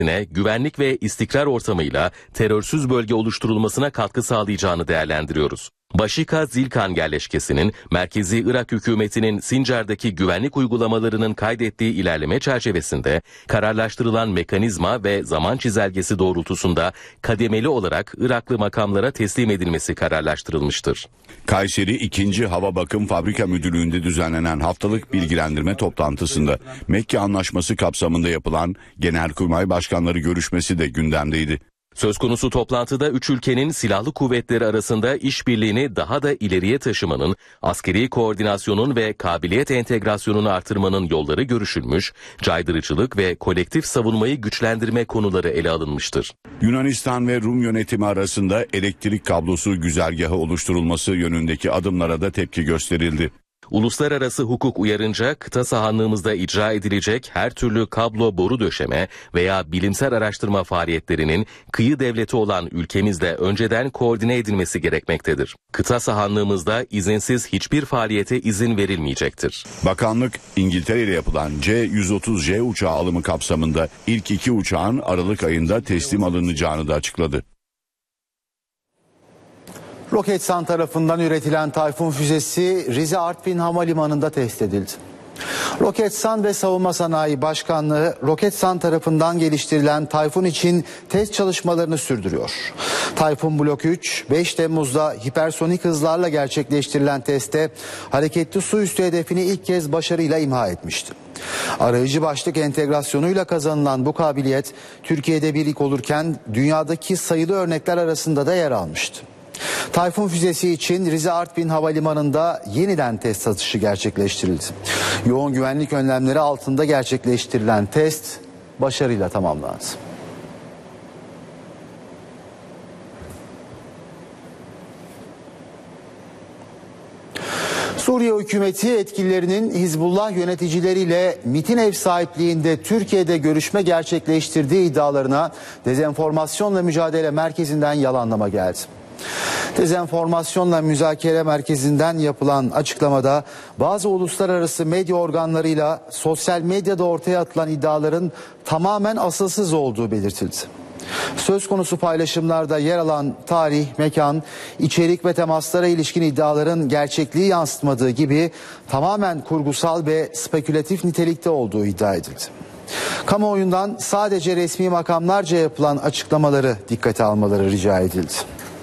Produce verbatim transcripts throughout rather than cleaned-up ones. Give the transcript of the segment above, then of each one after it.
güvenlik ve istikrar ortamıyla terörsüz bölge oluşturulmasına katkı sağlayacağını değerlendiriyoruz. Başika Zilkan yerleşkesinin merkezi Irak hükümetinin Sincar'daki güvenlik uygulamalarının kaydettiği ilerleme çerçevesinde kararlaştırılan mekanizma ve zaman çizelgesi doğrultusunda kademeli olarak Iraklı makamlara teslim edilmesi kararlaştırılmıştır. Kayseri ikinci Hava Bakım Fabrika Müdürlüğü'nde düzenlenen haftalık bilgilendirme toplantısında Mekke Anlaşması kapsamında yapılan Genelkurmay Başkanları görüşmesi de gündemdeydi. Söz konusu toplantıda üç ülkenin silahlı kuvvetleri arasında işbirliğini daha da ileriye taşımanın, askeri koordinasyonun ve kabiliyet entegrasyonunu artırmanın yolları görüşülmüş, caydırıcılık ve kolektif savunmayı güçlendirme konuları ele alınmıştır. Yunanistan ve Rum yönetimi arasında elektrik kablosu güzergahı oluşturulması yönündeki adımlara da tepki gösterildi. Uluslararası hukuk uyarınca kıta sahanlığımızda icra edilecek her türlü kablo boru döşeme veya bilimsel araştırma faaliyetlerinin kıyı devleti olan ülkemizde önceden koordine edilmesi gerekmektedir. Kıta sahanlığımızda izinsiz hiçbir faaliyete izin verilmeyecektir. Bakanlık İngiltere ile yapılan C yüz otuz J uçağı alımı kapsamında ilk iki uçağın Aralık ayında teslim alınacağını da açıkladı. Roketsan tarafından üretilen Tayfun füzesi Rize Artvin Havalimanı'nda test edildi. Roketsan ve Savunma Sanayi Başkanlığı Roketsan tarafından geliştirilen Tayfun için test çalışmalarını sürdürüyor. Tayfun Blok üç, beş Temmuz'da hipersonik hızlarla gerçekleştirilen testte hareketli su üstü hedefini ilk kez başarıyla imha etmişti. Arayıcı başlık entegrasyonuyla kazanılan bu kabiliyet Türkiye'de bir ilk olurken dünyadaki sayılı örnekler arasında da yer almıştı. Tayfun füzesi için Rize Artvin Havalimanı'nda yeniden test atışı gerçekleştirildi. Yoğun güvenlik önlemleri altında gerçekleştirilen test başarıyla tamamlandı. Suriye hükümeti yetkililerinin Hizbullah yöneticileriyle MİT'in ev sahipliğinde Türkiye'de görüşme gerçekleştirdiği iddialarına Dezenformasyonla Mücadele Merkezi'nden yalanlama geldi. Dezenformasyonla Müzakere Merkezi'nden yapılan açıklamada bazı uluslararası medya organlarıyla sosyal medyada ortaya atılan iddiaların tamamen asılsız olduğu belirtildi. Söz konusu paylaşımlarda yer alan tarih, mekan, içerik ve temaslara ilişkin iddiaların gerçekliği yansıtmadığı gibi tamamen kurgusal ve spekülatif nitelikte olduğu iddia edildi. Kamuoyundan sadece resmi makamlarca yapılan açıklamaları dikkate almaları rica edildi.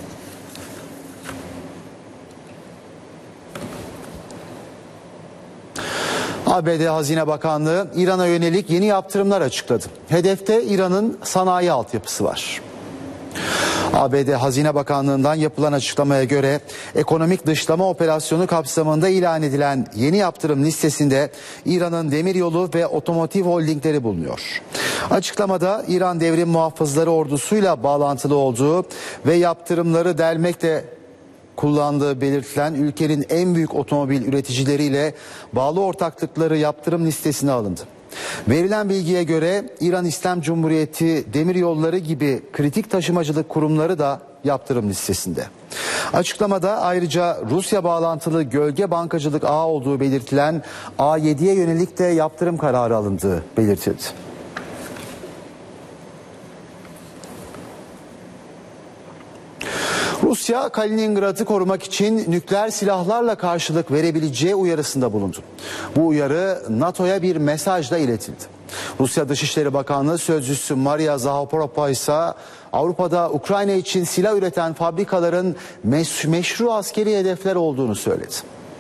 A B D Hazine Bakanlığı İran'a yönelik yeni yaptırımlar açıkladı. Hedefte İran'ın sanayi altyapısı var. A B D Hazine Bakanlığı'ndan yapılan açıklamaya göre ekonomik dışlama operasyonu kapsamında ilan edilen yeni yaptırım listesinde İran'ın demiryolu ve otomotiv holdingleri bulunuyor. Açıklamada İran Devrim Muhafızları ordusuyla bağlantılı olduğu ve yaptırımları delmekle kullandığı belirtilen ülkenin en büyük otomobil üreticileriyle bağlı ortaklıkları yaptırım listesine alındı. Verilen bilgiye göre İran İslam Cumhuriyeti Demiryolları gibi kritik taşımacılık kurumları da yaptırım listesinde. Açıklamada ayrıca Rusya bağlantılı gölge bankacılık ağı olduğu belirtilen A yediye yönelik de yaptırım kararı alındığı belirtildi. Rusya, Kaliningrad'ı korumak için nükleer silahlarla karşılık verebileceği uyarısında bulundu. Bu uyarı NATO'ya bir mesajla iletildi. Rusya Dışişleri Bakanlığı Sözcüsü Maria Zaharopopa ise Avrupa'da Ukrayna için silah üreten fabrikaların meş meşru askeri hedefler olduğunu söyledi.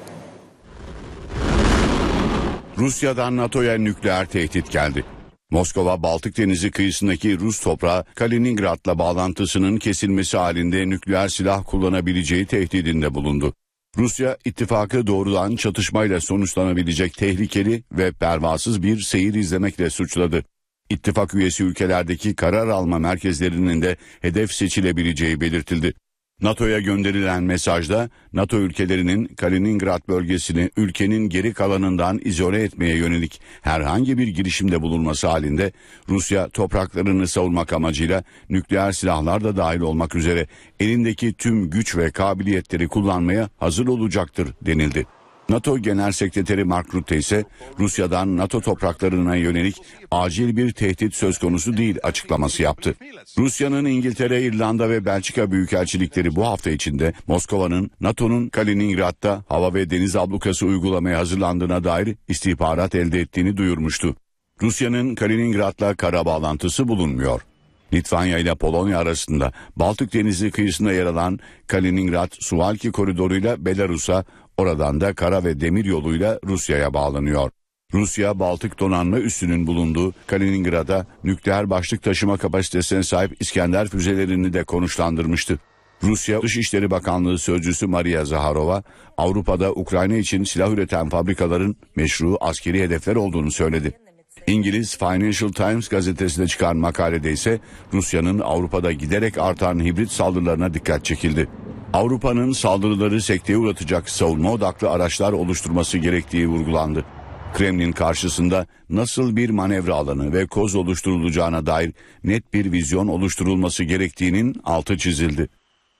Rusya'dan NATO'ya nükleer tehdit geldi. Moskova, Baltık Denizi kıyısındaki Rus toprağı Kaliningrad'la bağlantısının kesilmesi halinde nükleer silah kullanabileceği tehdidinde bulundu. Rusya, ittifakı doğrudan çatışmayla sonuçlanabilecek tehlikeli ve pervasız bir seyir izlemekle suçladı. İttifak üyesi ülkelerdeki karar alma merkezlerinin de hedef seçilebileceği belirtildi. NATO'ya gönderilen mesajda NATO ülkelerinin Kaliningrad bölgesini ülkenin geri kalanından izole etmeye yönelik herhangi bir girişimde bulunması halinde Rusya topraklarını savunmak amacıyla nükleer silahlar da dahil olmak üzere elindeki tüm güç ve kabiliyetleri kullanmaya hazır olacaktır denildi. NATO Genel Sekreteri Mark Rutte ise Rusya'dan NATO topraklarına yönelik acil bir tehdit söz konusu değil açıklaması yaptı. Rusya'nın İngiltere, İrlanda ve Belçika büyükelçilikleri bu hafta içinde Moskova'nın NATO'nun Kaliningrad'da hava ve deniz ablukası uygulamaya hazırlandığına dair istihbarat elde ettiğini duyurmuştu. Rusya'nın Kaliningrad'la kara bağlantısı bulunmuyor. Litvanya ile Polonya arasında Baltık Denizi kıyısında yer alan Kaliningrad-Suwalki koridoruyla Belarus'a, oradan da kara ve demir yoluyla Rusya'ya bağlanıyor. Rusya, Baltık donanma üssünün bulunduğu Kaliningrad'a nükleer başlık taşıma kapasitesine sahip İskender füzelerini de konuşlandırmıştı. Rusya Dışişleri Bakanlığı Sözcüsü Maria Zaharova, Avrupa'da Ukrayna için silah üreten fabrikaların meşru askeri hedefler olduğunu söyledi. İngiliz Financial Times gazetesinde çıkan makalede ise Rusya'nın Avrupa'da giderek artan hibrit saldırılarına dikkat çekildi. Avrupa'nın saldırıları sekteye uğratacak savunma odaklı araçlar oluşturması gerektiği vurgulandı. Kremlin karşısında nasıl bir manevra alanı ve koz oluşturulacağına dair net bir vizyon oluşturulması gerektiğinin altı çizildi.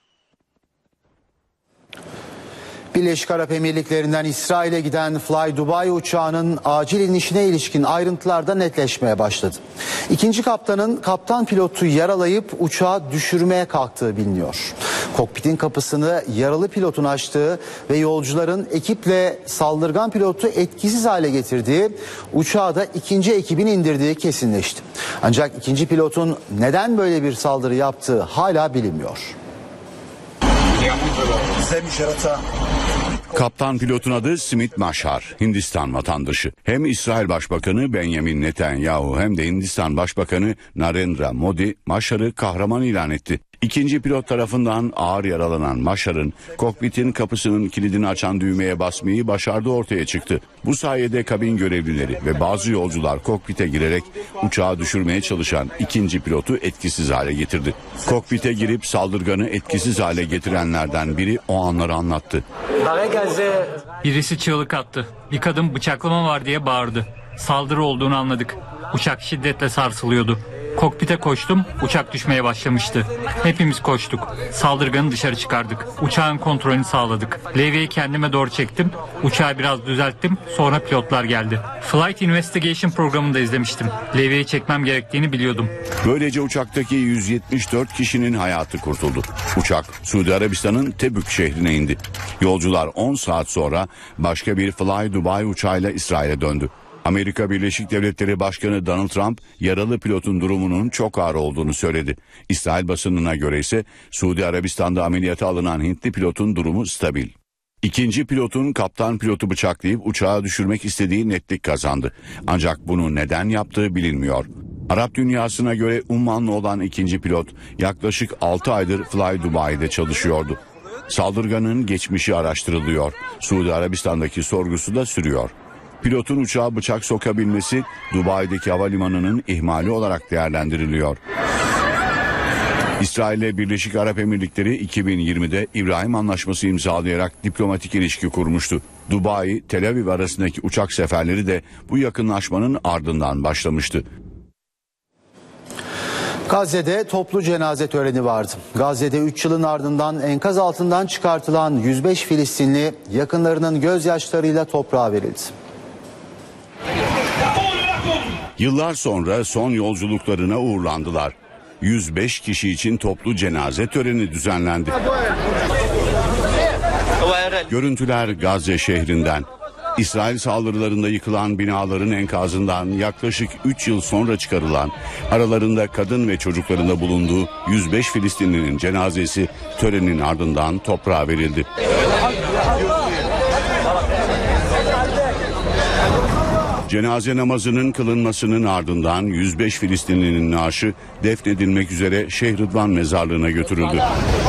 Birleşik Arap Emirlikleri'nden İsrail'e giden Fly Dubai uçağının acil inişine ilişkin ayrıntılar da netleşmeye başladı. İkinci kaptanın kaptan pilotu yaralayıp uçağı düşürmeye kalktığı biliniyor. Kokpitin kapısını yaralı pilotun açtığı ve yolcuların ekiple saldırgan pilotu etkisiz hale getirdiği, uçağı da ikinci ekibin indirdiği kesinleşti. Ancak ikinci pilotun neden böyle bir saldırı yaptığı hala bilinmiyor. Kaptan pilotun adı Smit Mashar, Hindistan vatandaşı. Hem İsrail Başbakanı Benjamin Netanyahu hem de Hindistan Başbakanı Narendra Modi Mashar'ı kahraman ilan etti. İkinci pilot tarafından ağır yaralanan Mashar'ın kokpitin kapısının kilidini açan düğmeye basmayı başardığı ortaya çıktı. Bu sayede kabin görevlileri ve bazı yolcular kokpite girerek uçağı düşürmeye çalışan ikinci pilotu etkisiz hale getirdi. Kokpite girip saldırganı etkisiz hale getirenlerden biri o anları anlattı. Birisi çığlık attı. Bir kadın bıçaklama var diye bağırdı. Saldırı olduğunu anladık. Uçak şiddetle sarsılıyordu. Kokpite koştum, uçak düşmeye başlamıştı. Hepimiz koştuk. Saldırganı dışarı çıkardık. Uçağın kontrolünü sağladık. Levyeyi kendime doğru çektim. Uçağı biraz düzelttim. Sonra pilotlar geldi. Flight Investigation programını da izlemiştim. Levyeyi çekmem gerektiğini biliyordum. Böylece uçaktaki yüz yetmiş dört kişinin hayatı kurtuldu. Uçak Suudi Arabistan'ın Tebük şehrine indi. Yolcular on saat sonra başka bir Fly Dubai uçağıyla İsrail'e döndü. Amerika Birleşik Devletleri Başkanı Donald Trump yaralı pilotun durumunun çok ağır olduğunu söyledi. İsrail basınına göre ise Suudi Arabistan'da ameliyata alınan Hintli pilotun durumu stabil. İkinci pilotun kaptan pilotu bıçaklayıp uçağı düşürmek istediği netlik kazandı. Ancak bunu neden yaptığı bilinmiyor. Arap dünyasına göre ummanlı olan ikinci pilot yaklaşık altı aydır Fly Dubai'de çalışıyordu. Saldırganın geçmişi araştırılıyor. Suudi Arabistan'daki sorgusu da sürüyor. Pilotun uçağa bıçak sokabilmesi Dubai'deki havalimanının ihmali olarak değerlendiriliyor. İsrail ile Birleşik Arap Emirlikleri iki bin yirmide İbrahim Anlaşması imzalayarak diplomatik ilişki kurmuştu. Dubai, Tel Aviv arasındaki uçak seferleri de bu yakınlaşmanın ardından başlamıştı. Gazze'de toplu cenaze töreni vardı. Gazze'de üç yılın ardından enkaz altından çıkartılan yüz beş Filistinli yakınlarının gözyaşlarıyla toprağa verildi. Yıllar sonra son yolculuklarına uğurlandılar. yüz beş kişi için toplu cenaze töreni düzenlendi. Görüntüler Gazze şehrinden. İsrail saldırılarında yıkılan binaların enkazından yaklaşık üç yıl sonra çıkarılan, aralarında kadın ve çocukların da bulunduğu yüz beş Filistinlinin cenazesi törenin ardından toprağa verildi. Cenaze namazının kılınmasının ardından yüz beş Filistinlinin naaşı defnedilmek üzere Şeyh Rıdvan mezarlığına götürüldü.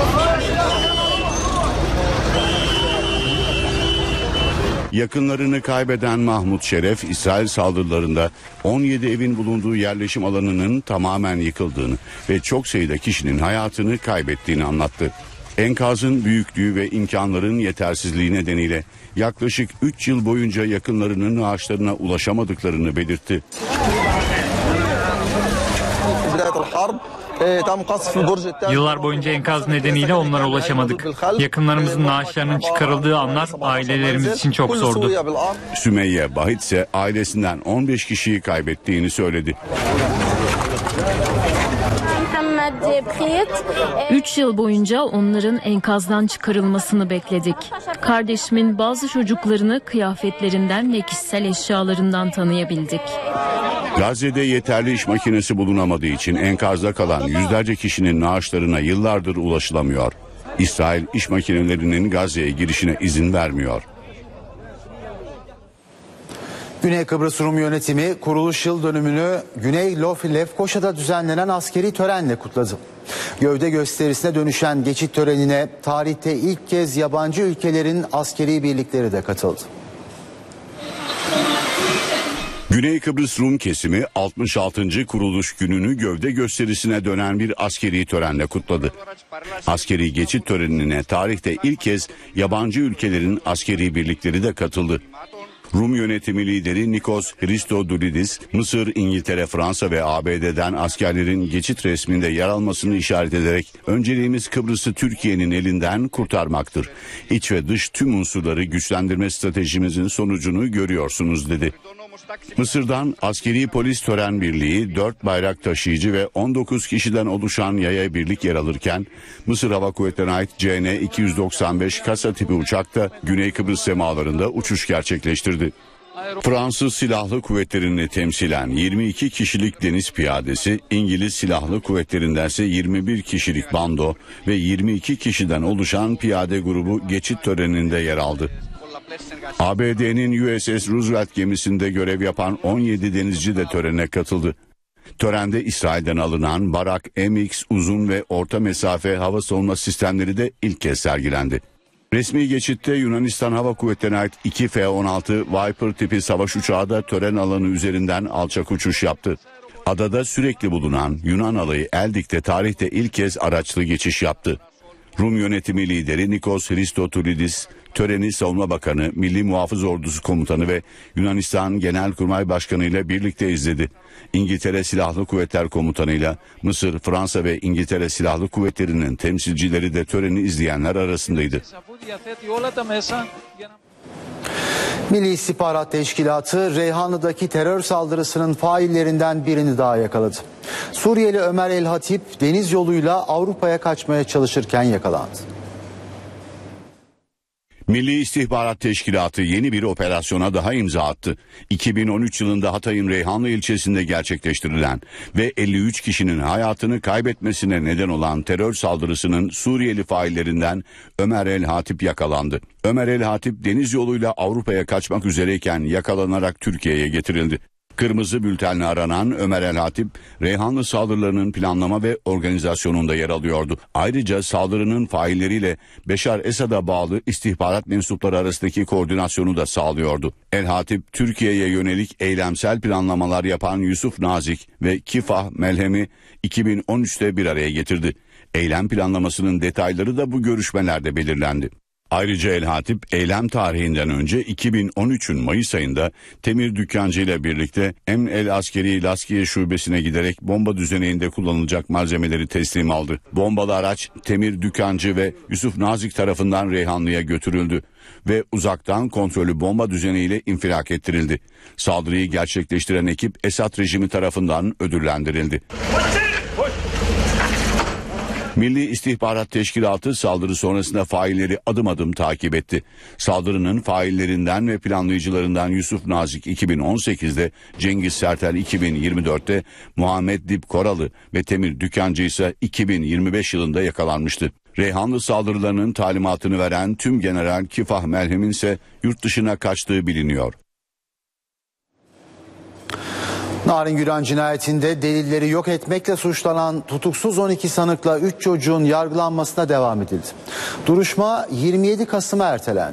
Yakınlarını kaybeden Mahmut Şeref, İsrail saldırılarında on yedi evin bulunduğu yerleşim alanının tamamen yıkıldığını ve çok sayıda kişinin hayatını kaybettiğini anlattı. Enkazın büyüklüğü ve imkanların yetersizliği nedeniyle yaklaşık üç yıl boyunca yakınlarının naaşlarına ulaşamadıklarını belirtti. Yıllar boyunca enkaz nedeniyle onlara ulaşamadık. Yakınlarımızın naaşlarının çıkarıldığı anlar ailelerimiz için çok zordu. Sümeyye Bahit ise ailesinden on beş kişiyi kaybettiğini söyledi. Üç yıl boyunca onların enkazdan çıkarılmasını bekledik. Kardeşimin bazı çocuklarını kıyafetlerinden ve kişisel eşyalarından tanıyabildik. Gazze'de yeterli iş makinesi bulunamadığı için enkazda kalan yüzlerce kişinin naaşlarına yıllardır ulaşılamıyor. İsrail iş makinelerinin Gazze'ye girişine izin vermiyor. Güney Kıbrıs Rum Yönetimi kuruluş yıl dönümünü Güney Lofi Lefkoşa'da düzenlenen askeri törenle kutladı. Gövde gösterisine dönüşen geçit törenine tarihte ilk kez yabancı ülkelerin askeri birlikleri de katıldı. Güney Kıbrıs Rum kesimi altmış altıncı kuruluş gününü gövde gösterisine dönen bir askeri törenle kutladı. Askeri geçit törenine tarihte ilk kez yabancı ülkelerin askeri birlikleri de katıldı. Rum yönetimi lideri Nikos Christodoulidis, Mısır, İngiltere, Fransa ve A B D'den askerlerin geçit resminde yer almasını işaret ederek önceliğimiz Kıbrıs'ı Türkiye'nin elinden kurtarmaktır. İç ve dış tüm unsurları güçlendirme stratejimizin sonucunu görüyorsunuz dedi. Mısır'dan askeri polis tören birliği dört bayrak taşıyıcı ve on dokuz kişiden oluşan yaya birlik yer alırken Mısır Hava Kuvvetleri'ne ait C N iki yüz doksan beş kasa tipi uçakta Güney Kıbrıs semalarında uçuş gerçekleştirdi. Fransız Silahlı Kuvvetleri'ni temsilen yirmi iki kişilik deniz piyadesi, İngiliz Silahlı Kuvvetleri'nden ise yirmi bir kişilik bando ve yirmi iki kişiden oluşan piyade grubu geçit töreninde yer aldı. A B D'nin U S S Roosevelt gemisinde görev yapan on yedi denizci de törene katıldı. Törende İsrail'den alınan Barak M X uzun ve orta mesafe hava savunma sistemleri de ilk kez sergilendi. Resmi geçitte Yunanistan Hava Kuvvetleri'ne ait iki F on altı Viper tipi savaş uçağı da tören alanı üzerinden alçak uçuş yaptı. Adada sürekli bulunan Yunan alayı Eldik'te tarihte ilk kez araçlı geçiş yaptı. Rum yönetimi lideri Nikos Christodoulidis, töreni Savunma Bakanı, Milli Muhafız Ordusu Komutanı ve Yunanistan Genelkurmay Başkanı ile birlikte izledi. İngiltere Silahlı Kuvvetler Komutanı ile Mısır, Fransa ve İngiltere Silahlı Kuvvetleri'nin temsilcileri de töreni izleyenler arasındaydı. Milli İstihbarat Teşkilatı Reyhanlı'daki terör saldırısının faillerinden birini daha yakaladı. Suriyeli Ömer El Hatip deniz yoluyla Avrupa'ya kaçmaya çalışırken yakalandı. Milli İstihbarat Teşkilatı yeni bir operasyona daha imza attı. iki bin on üç yılında Hatay'ın Reyhanlı ilçesinde gerçekleştirilen ve elli üç kişinin hayatını kaybetmesine neden olan terör saldırısının Suriyeli faillerinden Ömer El Hatip yakalandı. Ömer El Hatip deniz yoluyla Avrupa'ya kaçmak üzereyken yakalanarak Türkiye'ye getirildi. Kırmızı bültenle aranan Ömer El Hatip, Reyhanlı saldırılarının planlama ve organizasyonunda yer alıyordu. Ayrıca saldırının failleriyle Beşar Esad'a bağlı istihbarat mensupları arasındaki koordinasyonu da sağlıyordu. El Hatip, Türkiye'ye yönelik eylemsel planlamalar yapan Yusuf Nazik ve Kifah Melhem'i iki bin on üçte bir araya getirdi. Eylem planlamasının detayları da bu görüşmelerde belirlendi. Ayrıca El Hatip eylem tarihinden önce iki bin on üçün Mayıs ayında Temir Dükkancı ile birlikte Emn El Askeri Laskiye Şubesi'ne giderek bomba düzeneğinde kullanılacak malzemeleri teslim aldı. Bombalı araç Temir Dükkancı ve Yusuf Nazik tarafından Reyhanlı'ya götürüldü ve uzaktan kontrollü bomba düzeneğiyle infilak ettirildi. Saldırıyı gerçekleştiren ekip Esad rejimi tarafından ödüllendirildi. Milli İstihbarat Teşkilatı saldırı sonrasında failleri adım adım takip etti. Saldırının faillerinden ve planlayıcılarından Yusuf Nazik iki bin on sekizde, Cengiz Sertel iki bin yirmi dörtte, Muhammed Dip Koralı ve Temir Dükkancı ise iki bin yirmi beş yılında yakalanmıştı. Reyhanlı saldırılarının talimatını veren tüm General Kifah Melhem'in ise yurt dışına kaçtığı biliniyor. Narin Güran cinayetinde delilleri yok etmekle suçlanan tutuksuz on iki sanıkla üç çocuğun yargılanmasına devam edildi. Duruşma yirmi yedi Kasım'a ertelendi.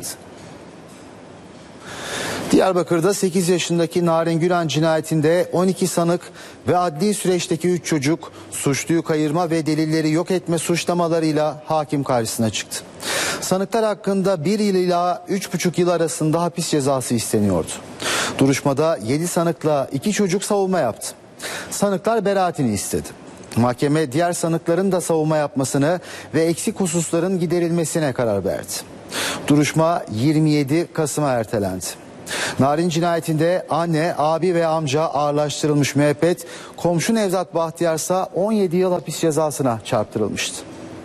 Diyarbakır'da sekiz yaşındaki Narin Güran cinayetinde on iki sanık ve adli süreçteki üç çocuk suçluyu kayırma ve delilleri yok etme suçlamalarıyla hakim karşısına çıktı. Sanıklar hakkında bir yıl ila üç buçuk yıl arasında hapis cezası isteniyordu. Duruşmada yedi sanıkla iki çocuk savunma yaptı. Sanıklar beraatini istedi. Mahkeme diğer sanıkların da savunma yapmasını ve eksik hususların giderilmesine karar verdi. Duruşma yirmi yedi Kasım'a ertelendi. Narin cinayetinde anne, abi ve amca ağırlaştırılmış müebbet, komşu Nevzat Bahtiyar ise on yedi yıl hapis cezasına çarptırılmıştı.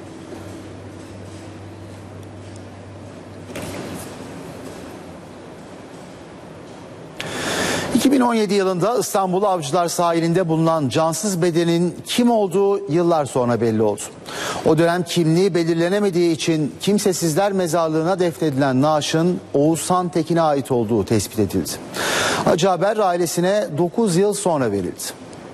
iki bin on yedi yılında İstanbul Avcılar sahilinde bulunan cansız bedenin kim olduğu yıllar sonra belli oldu. O dönem kimliği belirlenemediği için Kimsesizler Mezarlığı'na defnedilen naaşın Oğuzhan Tekin'e ait olduğu tespit edildi. Acı haber ailesine dokuz yıl sonra verildi.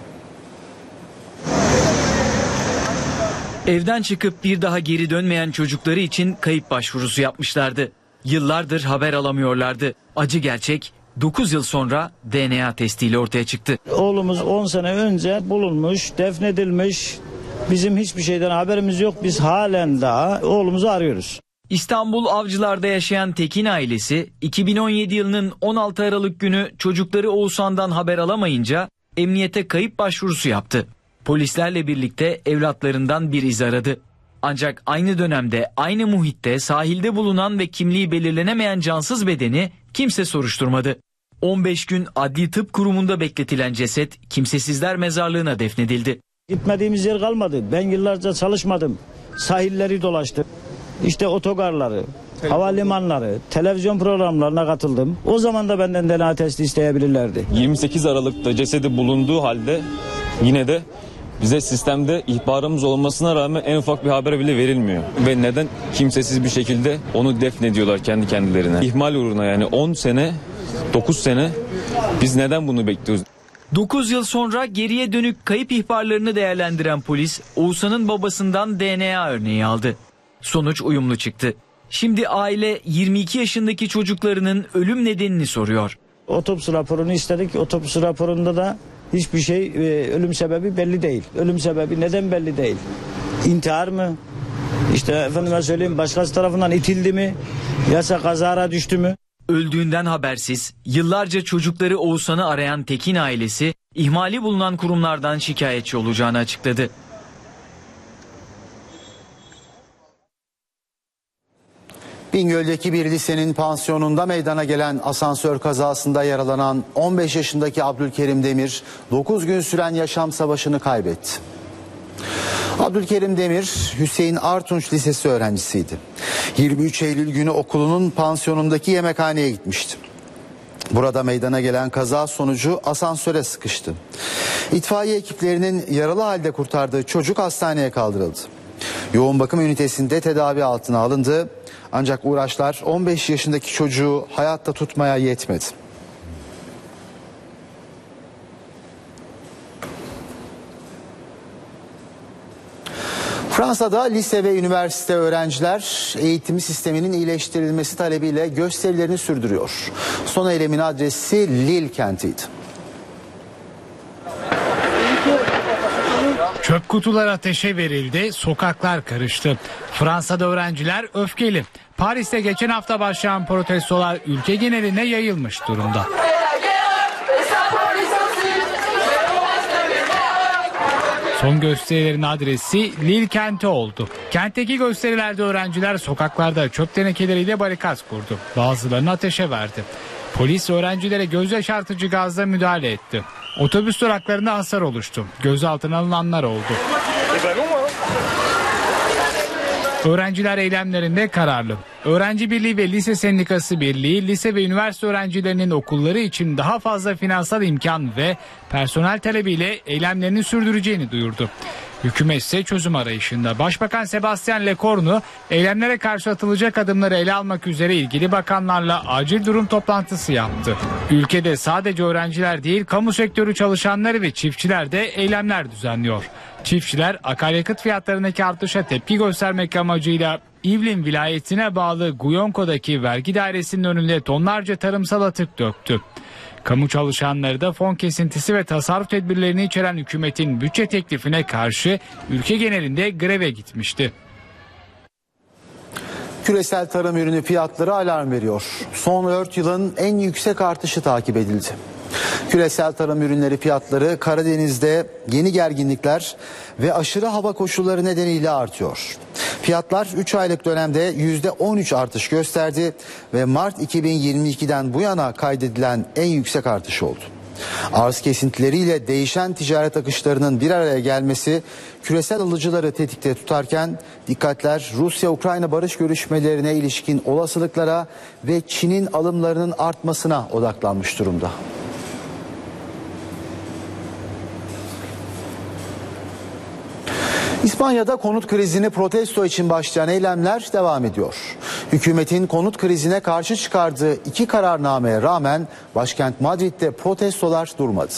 Evden çıkıp bir daha geri dönmeyen çocukları için kayıp başvurusu yapmışlardı. Yıllardır haber alamıyorlardı. Acı gerçek dokuz yıl sonra D N A testiyle ortaya çıktı. Oğlumuz on sene önce bulunmuş, defnedilmiş. Bizim hiçbir şeyden haberimiz yok. Biz halen daha oğlumuzu arıyoruz. İstanbul Avcılar'da yaşayan Tekin ailesi iki bin on yedi yılının on altı Aralık günü çocukları Oğuzhan'dan haber alamayınca emniyete kayıp başvurusu yaptı. Polislerle birlikte evlatlarından bir iz aradı. Ancak aynı dönemde aynı muhitte sahilde bulunan ve kimliği belirlenemeyen cansız bedeni kimse soruşturmadı. on beş gün Adli Tıp Kurumu'nda bekletilen ceset Kimsesizler Mezarlığı'na defnedildi. Gitmediğimiz yer kalmadı. Ben yıllarca çalışmadım. Sahilleri dolaştım. İşte otogarları, havalimanları, televizyon programlarına katıldım. O zaman da benden D N A testi isteyebilirlerdi. yirmi sekiz Aralık'ta cesedi bulunduğu halde yine de bize sistemde ihbarımız olmasına rağmen en ufak bir haber bile verilmiyor. Ve neden kimsesiz bir şekilde onu defnediyorlar kendi kendilerine. İhmal uğruna, yani on sene, dokuz sene biz neden bunu bekliyoruz? dokuz yıl sonra geriye dönük kayıp ihbarlarını değerlendiren polis Oğuzhan'ın babasından D N A örneği aldı. Sonuç uyumlu çıktı. Şimdi aile yirmi iki yaşındaki çocuklarının ölüm nedenini soruyor. Otopsi raporunu istedik. Otopsi raporunda da hiçbir şey, e, ölüm sebebi belli değil. Ölüm sebebi neden belli değil? İntihar mı? İşte efendime söyleyeyim, başkası tarafından itildi mi? Yasa kazara düştü mü? Öldüğünden habersiz yıllarca çocukları Oğuzhan'ı arayan Tekin ailesi ihmali bulunan kurumlardan şikayetçi olacağını açıkladı. Bingöl'deki bir lisenin pansiyonunda meydana gelen asansör kazasında yaralanan on beş yaşındaki Abdülkerim Demir dokuz gün süren yaşam savaşını kaybetti. Abdülkerim Demir, Hüseyin Artunç Lisesi öğrencisiydi. yirmi üç Eylül günü okulunun pansiyonundaki yemekhaneye gitmişti. Burada meydana gelen kaza sonucu asansöre sıkıştı. İtfaiye ekiplerinin yaralı halde kurtardığı çocuk hastaneye kaldırıldı. Yoğun bakım ünitesinde tedavi altına alındı. Ancak uğraşlar on beş yaşındaki çocuğu hayatta tutmaya yetmedi. Fransa'da lise ve üniversite öğrenciler eğitim sisteminin iyileştirilmesi talebiyle gösterilerini sürdürüyor. Son eylemin adresi Lille kentiydi. Çöp kutuları ateşe verildi, sokaklar karıştı. Fransa'da öğrenciler öfkeli. Paris'te geçen hafta başlayan protestolar ülke geneline yayılmış durumda. Son gösterilerin adresi Lille kenti oldu. Kentteki gösterilerde öğrenciler sokaklarda çöp tenekeleriyle barikat kurdu. Bazılarını ateşe verdi. Polis öğrencilere göz yaşartıcı gazla müdahale etti. Otobüs duraklarında hasar oluştu. Gözaltına alınanlar oldu. Öğrenciler eylemlerinde kararlı. Öğrenci Birliği ve Lise Sendikası Birliği, lise ve üniversite öğrencilerinin okulları için daha fazla finansal imkan ve personel talebiyle eylemlerini sürdüreceğini duyurdu. Hükümet ise çözüm arayışında. Başbakan Sebastian Lecornu eylemlere karşı atılacak adımları ele almak üzere ilgili bakanlarla acil durum toplantısı yaptı. Ülkede sadece öğrenciler değil, kamu sektörü çalışanları ve çiftçiler de eylemler düzenliyor. Çiftçiler akaryakıt fiyatlarındaki artışa tepki göstermek amacıyla İvlin vilayetine bağlı Guyonko'daki vergi dairesinin önünde tonlarca tarımsal atık döktü. Kamu çalışanları da fon kesintisi ve tasarruf tedbirlerini içeren hükümetin bütçe teklifine karşı ülke genelinde greve gitmişti. Küresel tarım ürünü fiyatları alarm veriyor. Son dört yılın en yüksek artışı takip edildi. Küresel tarım ürünleri fiyatları Karadeniz'de yeni gerginlikler ve aşırı hava koşulları nedeniyle artıyor. Fiyatlar üç aylık dönemde yüzde on üç artış gösterdi ve Mart iki bin yirmi ikiden bu yana kaydedilen en yüksek artış oldu. Arz kesintileriyle değişen ticaret akışlarının bir araya gelmesi küresel alıcıları tetikte tutarken dikkatler Rusya-Ukrayna barış görüşmelerine ilişkin olasılıklara ve Çin'in alımlarının artmasına odaklanmış durumda. İspanya'da konut krizini protesto için başlayan eylemler devam ediyor. Hükümetin konut krizine karşı çıkardığı iki kararnameye rağmen başkent Madrid'de protestolar durmadı.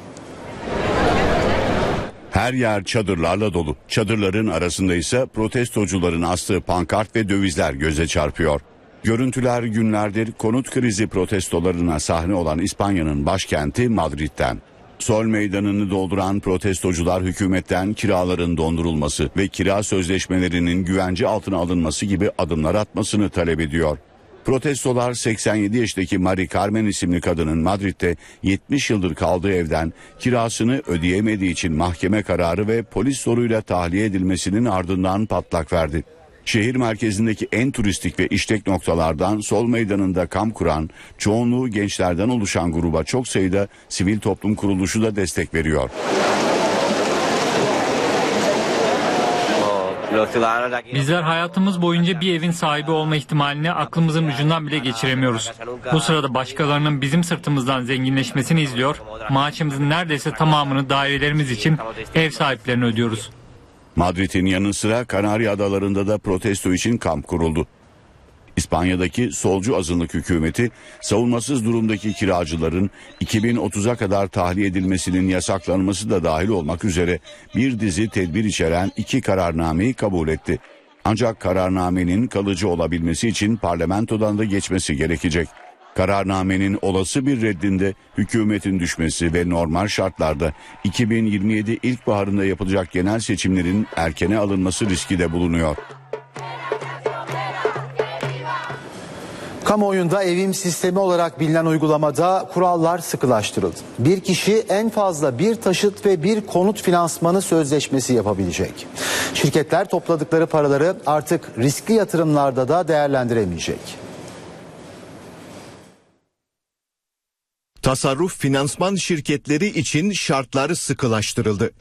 Her yer çadırlarla dolu. Çadırların arasında ise protestocuların astığı pankart ve dövizler göze çarpıyor. Görüntüler günlerdir konut krizi protestolarına sahne olan İspanya'nın başkenti Madrid'den. Sol meydanını dolduran protestocular hükümetten kiraların dondurulması ve kira sözleşmelerinin güvence altına alınması gibi adımlar atmasını talep ediyor. Protestolar seksen yedi yaşındaki Mari Carmen isimli kadının Madrid'de yetmiş yıldır kaldığı evden kirasını ödeyemediği için mahkeme kararı ve polis zoruyla tahliye edilmesinin ardından patlak verdi. Şehir merkezindeki en turistik ve işlek noktalardan sol meydanında kamp kuran, çoğunluğu gençlerden oluşan gruba çok sayıda sivil toplum kuruluşu da destek veriyor. Bizler hayatımız boyunca bir evin sahibi olma ihtimalini aklımızın ucundan bile geçiremiyoruz. Bu sırada başkalarının bizim sırtımızdan zenginleşmesini izliyor, maaşımızın neredeyse tamamını dairelerimiz için ev sahiplerine ödüyoruz. Madrid'in yanı sıra Kanarya Adaları'nda da protesto için kamp kuruldu. İspanya'daki solcu azınlık hükümeti savunmasız durumdaki kiracıların iki bin otuza kadar tahliye edilmesinin yasaklanması da dahil olmak üzere bir dizi tedbir içeren iki kararnameyi kabul etti. Ancak kararnamenin kalıcı olabilmesi için parlamentodan da geçmesi gerekecek. Kararnamenin olası bir reddinde hükümetin düşmesi ve normal şartlarda iki bin yirmi yedi ilkbaharında yapılacak genel seçimlerin erkene alınması riski de bulunuyor. Kamuoyunda evim sistemi olarak bilinen uygulamada kurallar sıkılaştırıldı. Bir kişi en fazla bir taşıt ve bir konut finansmanı sözleşmesi yapabilecek. Şirketler topladıkları paraları artık riskli yatırımlarda da değerlendiremeyecek. Tasarruf finansman şirketleri için şartlar sıkılaştırıldı.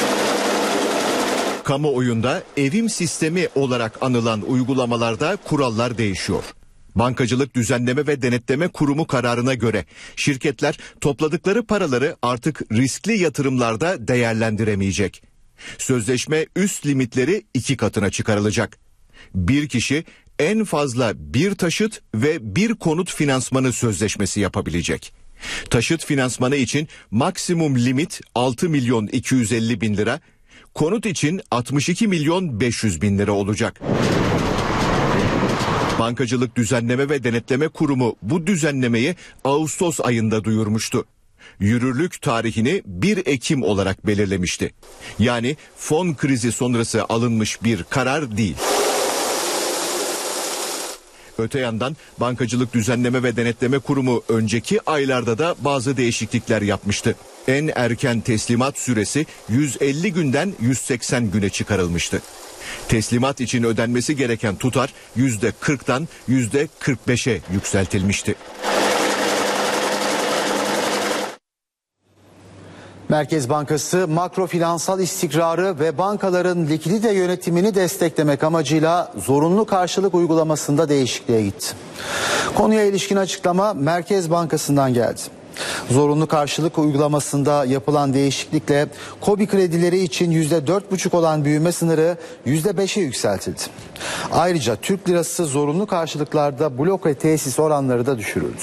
Kamuoyunda evim sistemi olarak anılan uygulamalarda kurallar değişiyor. Bankacılık Düzenleme ve Denetleme Kurumu kararına göre şirketler topladıkları paraları artık riskli yatırımlarda değerlendiremeyecek. Sözleşme üst limitleri iki katına çıkarılacak. Bir kişi en fazla bir taşıt ve bir konut finansmanı sözleşmesi yapabilecek. Taşıt finansmanı için maksimum limit altı milyon iki yüz elli bin lira, konut için altmış iki milyon beş yüz bin lira olacak. Bankacılık Düzenleme ve Denetleme Kurumu bu düzenlemeyi Ağustos ayında duyurmuştu. Yürürlük tarihini bir Ekim olarak belirlemişti. Yani fon krizi sonrası alınmış bir karar değil. Öte yandan Bankacılık Düzenleme ve Denetleme Kurumu önceki aylarda da bazı değişiklikler yapmıştı. En erken teslimat süresi yüz elli günden yüz seksen güne çıkarılmıştı. Teslimat için ödenmesi gereken tutar yüzde kırktan yüzde kırk beşe yükseltilmişti. Merkez Bankası makrofinansal istikrarı ve bankaların likidite yönetimini desteklemek amacıyla zorunlu karşılık uygulamasında değişikliğe gitti. Konuya ilişkin açıklama Merkez Bankası'ndan geldi. Zorunlu karşılık uygulamasında yapılan değişiklikle KOBİ kredileri için yüzde dört buçuk olan büyüme sınırı yüzde beşe yükseltildi. Ayrıca Türk lirası zorunlu karşılıklarda bloke tesis oranları da düşürüldü.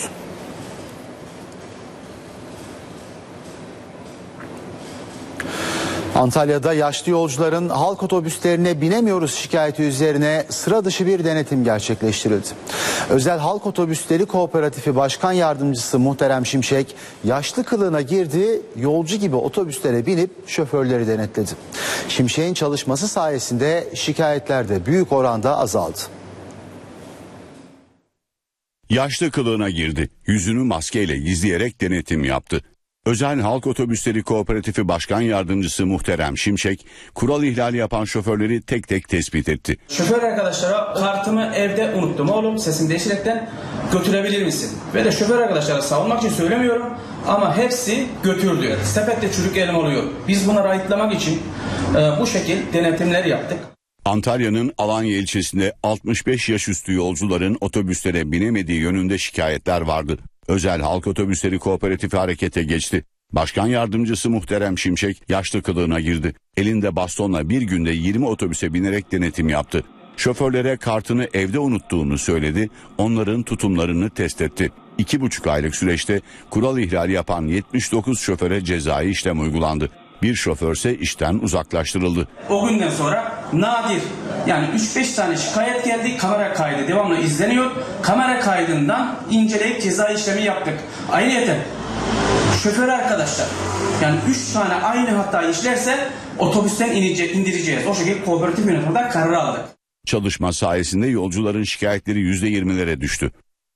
Antalya'da yaşlı yolcuların halk otobüslerine binemiyoruz şikayeti üzerine sıra dışı bir denetim gerçekleştirildi. Özel Halk Otobüsleri Kooperatifi Başkan Yardımcısı Muhterem Şimşek yaşlı kılığına girdi, yolcu gibi otobüslere binip şoförleri denetledi. Şimşek'in çalışması sayesinde şikayetler de büyük oranda azaldı. Yaşlı kılığına girdi. Yüzünü maskeyle gizleyerek denetim yaptı. Özel Halk Otobüsleri Kooperatifi Başkan Yardımcısı Muhterem Şimşek, kural ihlali yapan şoförleri tek tek tespit etti. Şoför arkadaşlara kartımı evde unuttum oğlum, sesimi değiştirerekten götürebilir misin? Ve de şoför arkadaşlara savunmak için söylemiyorum ama hepsi götür diyor. Sepette çürük elim oluyor. Biz bunları ayıtlamak için e, bu şekil denetimler yaptık. Antalya'nın Alanya ilçesinde altmış beş yaş üstü yolcuların otobüslere binemediği yönünde şikayetler vardı. Özel Halk Otobüsleri Kooperatifi harekete geçti. Başkan Yardımcısı Muhterem Şimşek yaşlı kılığına girdi. Elinde bastonla bir günde yirmi otobüse binerek denetim yaptı. Şoförlere kartını evde unuttuğunu söyledi, onların tutumlarını test etti. İki buçuk aylık süreçte kural ihlali yapan yetmiş dokuz şoföre cezai işlem uygulandı. Bir şoförse işten uzaklaştırıldı. O günden sonra nadir yani üç beş tane şikayet geldi. Kamera kaydı devamlı izleniyor. Kamera kaydından inceleyip ceza işlemi yaptık. Ayrıca şoför arkadaşlar yani üç tane aynı hatayı işlerse otobüsten inecek, indireceğiz. O şekilde kooperatif yönetimden karar aldık. Çalışma sayesinde yolcuların şikayetleri yüzde yirmilere düştü.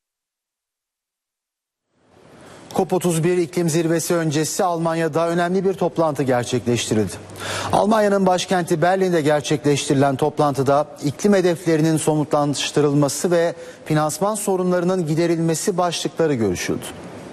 COP otuz bir iklim zirvesi öncesi Almanya'da önemli bir toplantı gerçekleştirildi. Almanya'nın başkenti Berlin'de gerçekleştirilen toplantıda iklim hedeflerinin somutlaştırılması ve finansman sorunlarının giderilmesi başlıkları görüşüldü.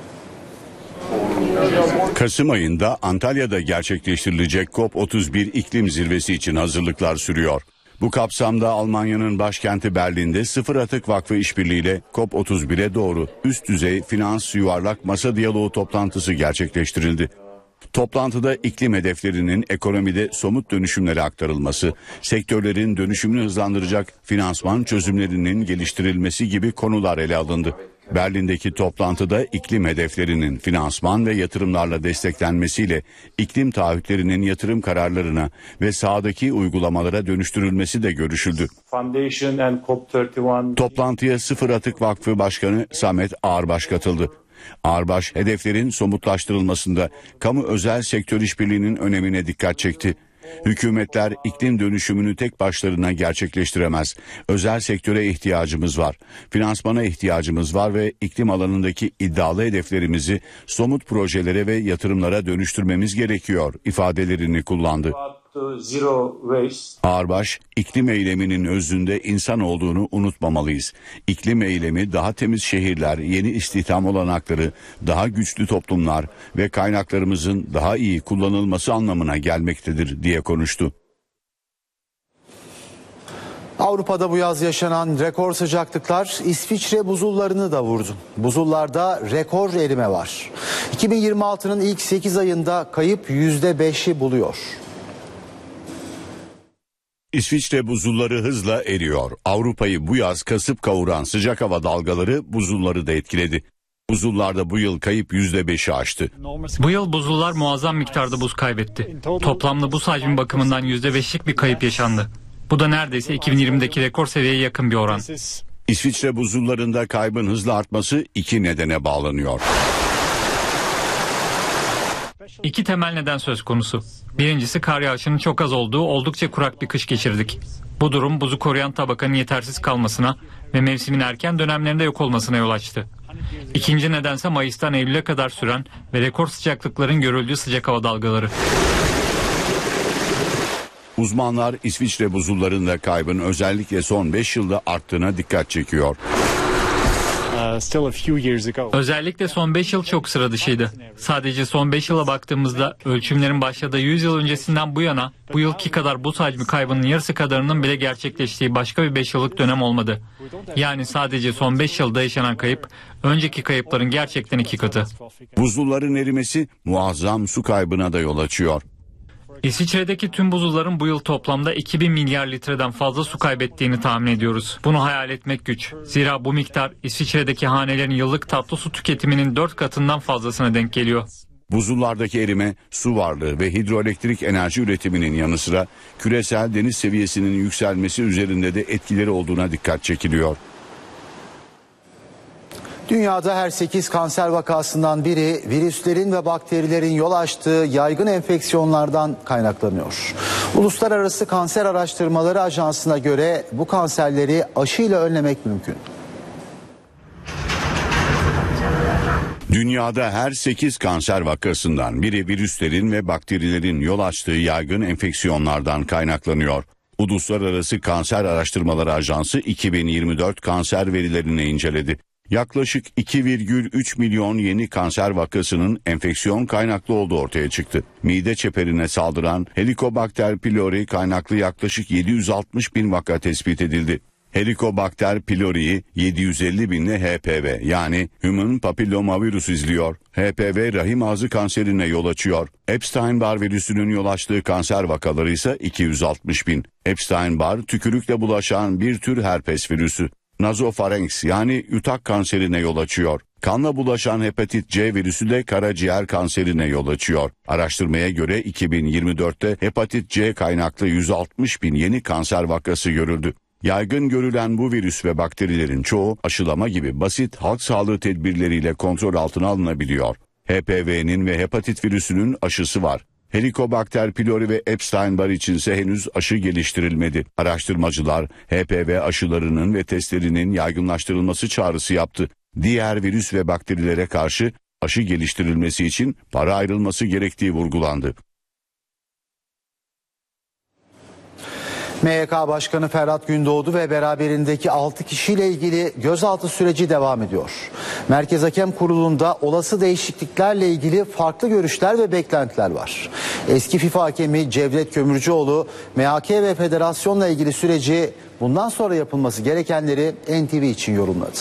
Kasım ayında Antalya'da gerçekleştirilecek COP otuz bir iklim zirvesi için hazırlıklar sürüyor. Bu kapsamda Almanya'nın başkenti Berlin'de Sıfır Atık Vakfı işbirliğiyle COP otuz bire doğru üst düzey finans yuvarlak masa diyaloğu toplantısı gerçekleştirildi. Toplantıda iklim hedeflerinin ekonomide somut dönüşümlere aktarılması, sektörlerin dönüşümünü hızlandıracak finansman çözümlerinin geliştirilmesi gibi konular ele alındı. Berlin'deki toplantıda iklim hedeflerinin finansman ve yatırımlarla desteklenmesiyle iklim taahhütlerinin yatırım kararlarına ve sahadaki uygulamalara dönüştürülmesi de görüşüldü. Toplantıya Sıfır Atık Vakfı Başkanı Samet Ağırbaş katıldı. Ağırbaş hedeflerin somutlaştırılmasında kamu özel sektör işbirliğinin önemine dikkat çekti. Hükümetler iklim dönüşümünü tek başlarına gerçekleştiremez. Özel sektöre ihtiyacımız var. Finansmana ihtiyacımız var ve iklim alanındaki iddialı hedeflerimizi somut projelere ve yatırımlara dönüştürmemiz gerekiyor ifadelerini kullandı. Ağırbaş, iklim eyleminin özünde insan olduğunu unutmamalıyız. İklim eylemi daha temiz şehirler, yeni istihdam olanakları, daha güçlü toplumlar ve kaynaklarımızın daha iyi kullanılması anlamına gelmektedir diye konuştu. Avrupa'da bu yaz yaşanan rekor sıcaklıklar İsviçre buzullarını da vurdu. Buzullarda rekor erime var. iki bin yirmi altının ilk sekiz ayında kayıp yüzde beşi buluyor. İsviçre buzulları hızla eriyor. Avrupa'yı bu yaz kasıp kavuran sıcak hava dalgaları buzulları da etkiledi. Buzullarda bu yıl kayıp yüzde beşi aştı. Bu yıl buzullar muazzam miktarda buz kaybetti. Toplamda buz hacmi bakımından yüzde beşlik bir kayıp yaşandı. Bu da neredeyse iki bin yirmideki rekor seviyeye yakın bir oran. İsviçre buzullarında kaybın hızla artması iki nedene bağlanıyor. İki temel neden söz konusu. Birincisi kar yağışının çok az olduğu oldukça kurak bir kış geçirdik. Bu durum buzu koruyan tabakanın yetersiz kalmasına ve mevsimin erken dönemlerinde yok olmasına yol açtı. İkinci nedense Mayıs'tan Eylül'e kadar süren ve rekor sıcaklıkların görüldüğü sıcak hava dalgaları. Uzmanlar İsviçre buzullarında kaybın özellikle son beş yılda arttığına dikkat çekiyor. Özellikle son beş yıl çok sıra dışıydı. Sadece son beş yıla baktığımızda ölçümlerin başladığı yüz yıl öncesinden bu yana bu yılki kadar buz hacmi kaybının yarısı kadarının bile gerçekleştiği başka bir beş yıllık dönem olmadı. Yani sadece son beş yılda yaşanan kayıp önceki kayıpların gerçekten iki katı. Buzulların erimesi muazzam su kaybına da yol açıyor. İsviçre'deki tüm buzulların bu yıl toplamda iki bin milyar litreden fazla su kaybettiğini tahmin ediyoruz. Bunu hayal etmek güç. Zira bu miktar İsviçre'deki hanelerin yıllık tatlı su tüketiminin dört katından fazlasına denk geliyor. Buzullardaki erime, su varlığı ve hidroelektrik enerji üretiminin yanı sıra küresel deniz seviyesinin yükselmesi üzerinde de etkileri olduğuna dikkat çekiliyor. Dünyada her sekiz kanser vakasından biri virüslerin ve bakterilerin yol açtığı yaygın enfeksiyonlardan kaynaklanıyor. Uluslararası Kanser Araştırmaları Ajansı'na göre bu kanserleri aşıyla önlemek mümkün. Dünyada her sekiz kanser vakasından biri virüslerin ve bakterilerin yol açtığı yaygın enfeksiyonlardan kaynaklanıyor. Uluslararası Kanser Araştırmaları Ajansı iki bin yirmi dört kanser verilerini inceledi. Yaklaşık iki virgül üç milyon yeni kanser vakasının enfeksiyon kaynaklı olduğu ortaya çıktı. Mide çeperine saldıran Helicobacter pylori kaynaklı yaklaşık yedi yüz altmış bin vaka tespit edildi. Helicobacter pylori'yi yedi yüz elli binle H P V yani Human Papillomavirus izliyor. H P V rahim ağzı kanserine yol açıyor. Epstein-Barr virüsünün yol açtığı kanser vakaları ise iki yüz altmış bin. Epstein-Barr tükürükle bulaşan bir tür herpes virüsü. Nazofarenks yani yutak kanserine yol açıyor. Kanla bulaşan hepatit C virüsü de karaciğer kanserine yol açıyor. Araştırmaya göre iki bin yirmi dörtte hepatit C kaynaklı yüz altmış bin yeni kanser vakası görüldü. Yaygın görülen bu virüs ve bakterilerin çoğu aşılama gibi basit halk sağlığı tedbirleriyle kontrol altına alınabiliyor. H P V'nin ve hepatit virüsünün aşısı var. Helicobacter pylori ve Epstein-Barr içinse henüz aşı geliştirilmedi. Araştırmacılar H P V aşılarının ve testlerinin yaygınlaştırılması çağrısı yaptı. Diğer virüs ve bakterilere karşı aşı geliştirilmesi için para ayrılması gerektiği vurgulandı. M Y K Başkanı Ferhat Gündoğdu ve beraberindeki altı kişiyle ilgili gözaltı süreci devam ediyor. Merkez Hakem Kurulu'nda olası değişikliklerle ilgili farklı görüşler ve beklentiler var. Eski FIFA hakemi Cevdet Kömürcüoğlu, M H K ve federasyonla ilgili süreci bundan sonra yapılması gerekenleri N T V için yorumladı.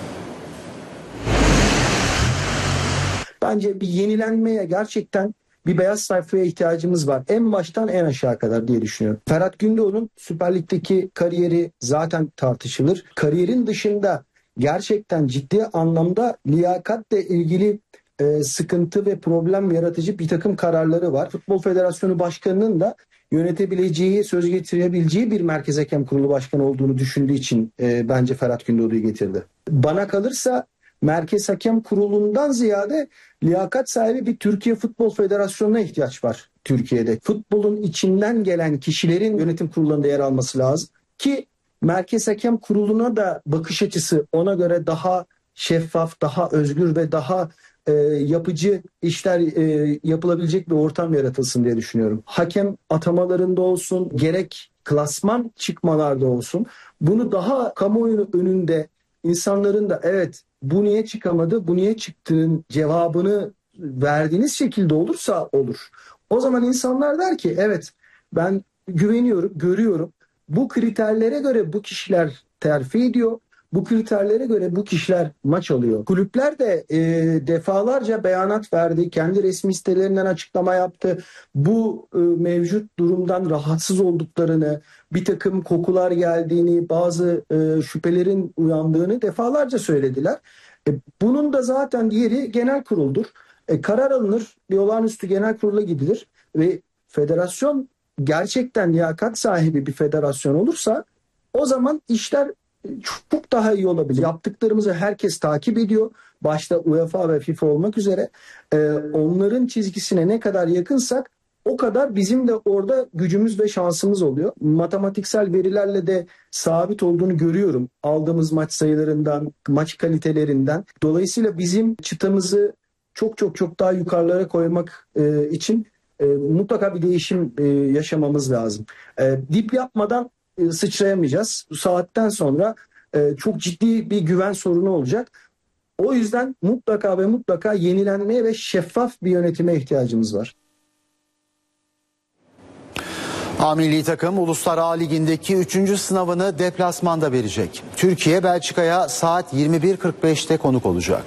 Bence bir yenilenmeye gerçekten bir beyaz sayfaya ihtiyacımız var. En baştan en aşağı kadar diye düşünüyorum. Ferhat Gündoğdu'nun Süper Lig'deki kariyeri zaten tartışılır. Kariyerin dışında gerçekten ciddi anlamda liyakatle ilgili e, sıkıntı ve problem yaratıcı bir takım kararları var. Futbol Federasyonu Başkanı'nın da yönetebileceği, söz getirebileceği bir Merkez Hakem Kurulu Başkanı olduğunu düşündüğü için e, bence Ferhat Gündoğdu'yu getirdi. Bana kalırsa Merkez Hakem Kurulu'ndan ziyade liyakat sahibi bir Türkiye Futbol Federasyonu'na ihtiyaç var Türkiye'de. Futbolun içinden gelen kişilerin yönetim kurullarında yer alması lazım ki Merkez Hakem Kurulu'na da bakış açısı ona göre daha şeffaf, daha özgür ve daha e, yapıcı işler e, yapılabilecek bir ortam yaratılsın diye düşünüyorum. Hakem atamalarında olsun, gerek klasman çıkmalarda olsun, bunu daha kamuoyu önünde insanların da evet bu niye çıkamadı, bu niye çıktığının cevabını verdiğiniz şekilde olursa olur. O zaman insanlar der ki evet ben güveniyorum, görüyorum. Bu kriterlere göre bu kişiler terfi ediyor. Bu kriterlere göre bu kişiler maç alıyor. Kulüpler de e, defalarca beyanat verdi. Kendi resmi sitelerinden açıklama yaptı. Bu e, mevcut durumdan rahatsız olduklarını, bir takım kokular geldiğini, bazı e, şüphelerin uyandığını defalarca söylediler. E, bunun da zaten diğeri genel kuruldur. E, karar alınır, bir olağanüstü genel kurula gidilir ve federasyon gerçekten liyakat sahibi bir federasyon olursa o zaman işler çok daha iyi olabilir. Yaptıklarımızı herkes takip ediyor. Başta UEFA ve FIFA olmak üzere. Ee, onların çizgisine ne kadar yakınsak o kadar bizim de orada gücümüz ve şansımız oluyor. Matematiksel verilerle de sabit olduğunu görüyorum. Aldığımız maç sayılarından, maç kalitelerinden. Dolayısıyla bizim çıtamızı çok çok çok daha yukarılara koymak e, için e, mutlaka bir değişim e, yaşamamız lazım. E, dip yapmadan e, sıçrayamayacağız. Bu saatten sonra e, çok ciddi bir güven sorunu olacak. O yüzden mutlaka ve mutlaka yenilenmeye ve şeffaf bir yönetime ihtiyacımız var. A milli takım Uluslar A Ligi'ndeki üçüncü sınavını deplasmanda verecek. Türkiye Belçika'ya saat yirmi bir kırk beşte konuk olacak.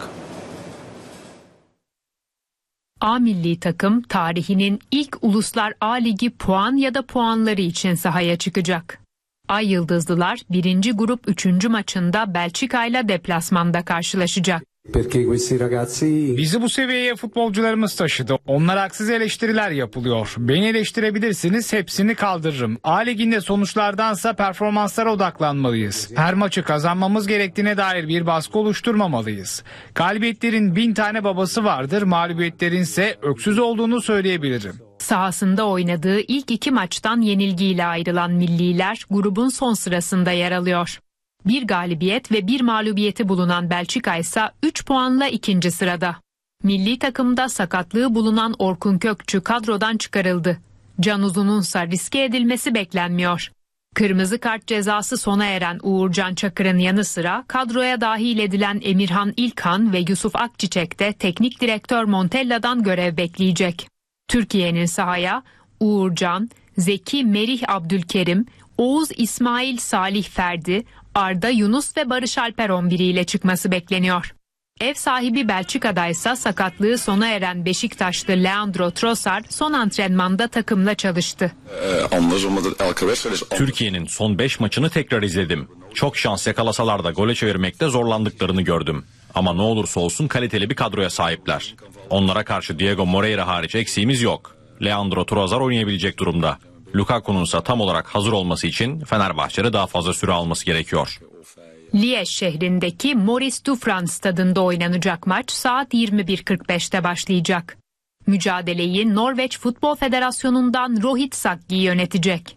A milli takım tarihinin ilk Uluslar A Ligi puan ya da puanları için sahaya çıkacak. Ay Yıldızlılar birinci grup üçüncü maçında Belçika ile deplasmanda karşılaşacak. Bizi bu seviyeye futbolcularımız taşıdı. Onlara haksız eleştiriler yapılıyor. Beni eleştirebilirsiniz, hepsini kaldırırım. A Ligi'nde sonuçlardansa performanslara odaklanmalıyız. Her maçı kazanmamız gerektiğine dair bir baskı oluşturmamalıyız. Galibiyetlerin bin tane babası vardır, mağlubiyetlerin ise öksüz olduğunu söyleyebilirim. Sahasında oynadığı ilk iki maçtan yenilgiyle ayrılan milliler grubun son sırasında yer alıyor. Bir galibiyet ve bir mağlubiyeti bulunan Belçika ise üç puanla ikinci sırada. Milli takımda sakatlığı bulunan Orkun Kökçü kadrodan çıkarıldı. Can Uzun'unsa riske edilmesi beklenmiyor. Kırmızı kart cezası sona eren Uğurcan Çakır'ın yanı sıra kadroya dahil edilen Emirhan İlkan ve Yusuf Akçiçek de teknik direktör Montella'dan görev bekleyecek. Türkiye'nin sahaya Uğurcan, Zeki Merih Abdülkerim, Oğuz İsmail Salih Ferdi, Arda Yunus ve Barış Alper on bir ile çıkması bekleniyor. Ev sahibi Belçika'da ise sakatlığı sona eren Beşiktaşlı Leandro Trossard son antrenmanda takımla çalıştı. Türkiye'nin son beş maçını tekrar izledim. Çok şans yakalasalar da gole çevirmekte zorlandıklarını gördüm. Ama ne olursa olsun kaliteli bir kadroya sahipler. Onlara karşı Diego Moreira hariç eksiğimiz yok. Leandro Trossard oynayabilecek durumda. Lukaku'nun ise tam olarak hazır olması için Fenerbahçe'de daha fazla süre alması gerekiyor. Liège şehrindeki Maurice Dufran stadında oynanacak maç saat yirmi bir kırk beşte başlayacak. Mücadeleyi Norveç Futbol Federasyonu'ndan Rohit Sakki yönetecek.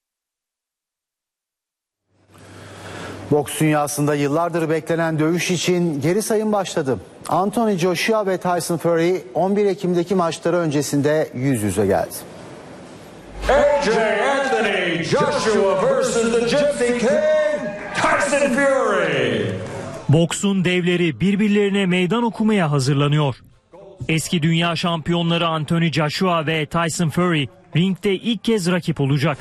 Boks dünyasında yıllardır beklenen dövüş için geri sayım başladı. Anthony Joshua ve Tyson Fury on bir Ekim'deki maçları öncesinde yüz yüze geldi. A J Anthony Joshua versus the Gypsy King Tyson Fury. Boksun devleri birbirlerine meydan okumaya hazırlanıyor. Eski dünya şampiyonları Anthony Joshua ve Tyson Fury ringde ilk kez rakip olacak.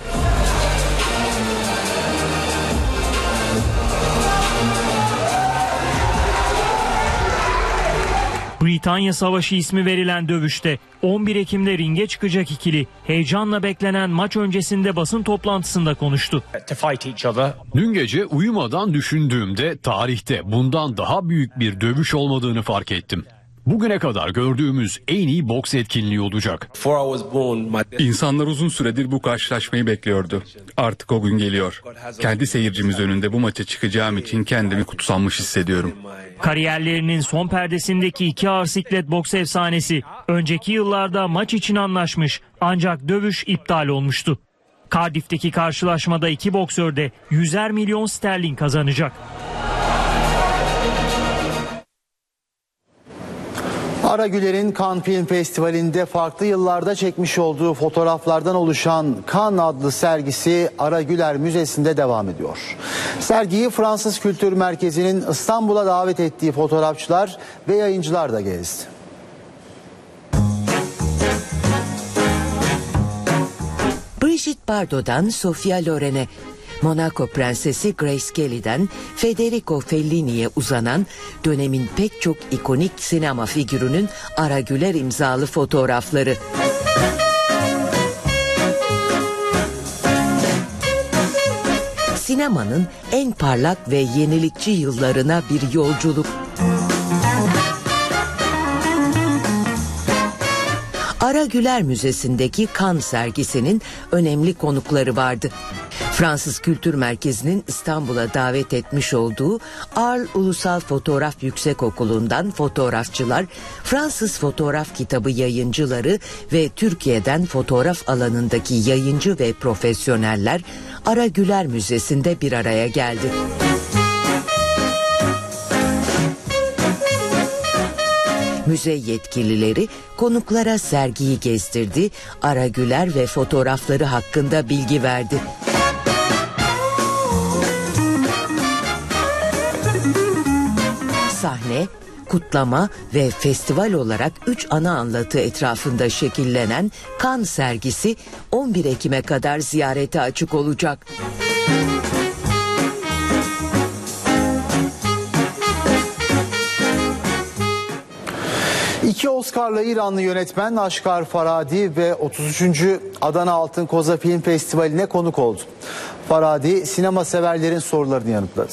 Britanya Savaşı ismi verilen dövüşte on bir Ekim'de ringe çıkacak ikili heyecanla beklenen maç öncesinde basın toplantısında konuştu. Dün gece uyumadan düşündüğümde tarihte bundan daha büyük bir dövüş olmadığını fark ettim. Bugüne kadar gördüğümüz en iyi boks etkinliği olacak. İnsanlar uzun süredir bu karşılaşmayı bekliyordu. Artık o gün geliyor. Kendi seyircimiz önünde bu maça çıkacağım için kendimi kutsanmış hissediyorum. Kariyerlerinin son perdesindeki iki ağır siklet boks efsanesi önceki yıllarda maç için anlaşmış ancak dövüş iptal olmuştu. Cardiff'teki karşılaşmada iki boksör de yüzer milyon sterlin kazanacak. Ara Güler'in Cannes Film Festivali'nde farklı yıllarda çekmiş olduğu fotoğraflardan oluşan Cannes adlı sergisi Ara Güler Müzesi'nde devam ediyor. Sergiyi Fransız Kültür Merkezi'nin İstanbul'a davet ettiği fotoğrafçılar ve yayıncılar da gezdi. Brigitte Bardot'dan Sofia Loren'e, Monaco Prensesi Grace Kelly'den Federico Fellini'ye uzanan dönemin pek çok ikonik sinema figürünün Ara Güler imzalı fotoğrafları. Sinemanın en parlak ve yenilikçi yıllarına bir yolculuk. Ara Güler Müzesi'ndeki Cannes sergisinin önemli konukları vardı. Fransız Kültür Merkezi'nin İstanbul'a davet etmiş olduğu Arles Ulusal Fotoğraf Yüksekokulu'ndan fotoğrafçılar, Fransız fotoğraf kitabı yayıncıları ve Türkiye'den fotoğraf alanındaki yayıncı ve profesyoneller Ara Güler Müzesi'nde bir araya geldi. Müze yetkilileri konuklara sergiyi gezdirdi, Ara Güler ve fotoğrafları hakkında bilgi verdi. Sahne, kutlama ve festival olarak üç ana anlatı etrafında şekillenen Cannes sergisi on bir Ekim'e kadar ziyarete açık olacak. İki Oscar'lı İranlı yönetmen Aşkar Farhadi ve otuz üçüncü Adana Altın Koza Film Festivali'ne konuk oldu. Farhadi sinema severlerin sorularını yanıtladı.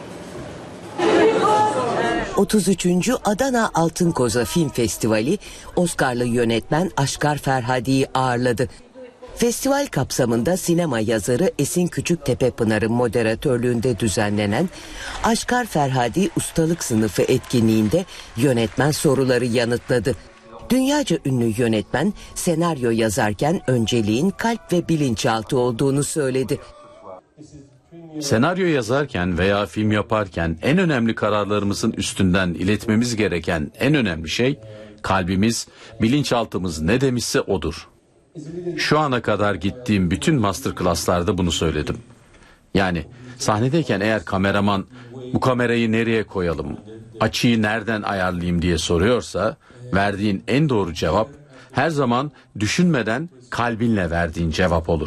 otuz üçüncü Adana Altın Koza Film Festivali Oscar'lı yönetmen Aşkar Farhadi'yi ağırladı. Festival kapsamında sinema yazarı Esin Küçüktepe-Pınar'ın moderatörlüğünde düzenlenen Aşkar Farhadi Ustalık Sınıfı etkinliğinde yönetmen soruları yanıtladı. Dünyaca ünlü yönetmen senaryo yazarken önceliğin kalp ve bilinçaltı olduğunu söyledi. Senaryo yazarken veya film yaparken en önemli kararlarımızın üstünden iletmemiz gereken en önemli şey Kalbimiz, bilinçaltımız ne demişse odur. Şu ana kadar gittiğim bütün masterclass'larda bunu söyledim. Yani sahnedeyken eğer kameraman bu kamerayı nereye koyalım, açıyı nereden ayarlayayım diye soruyorsa verdiğin en doğru cevap her zaman düşünmeden kalbinle verdiğin cevap olur.